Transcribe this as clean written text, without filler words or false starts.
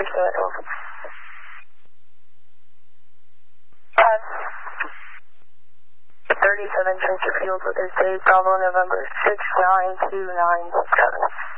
understood. Over. 37 Trencher Field with his date, Bravo November 69297.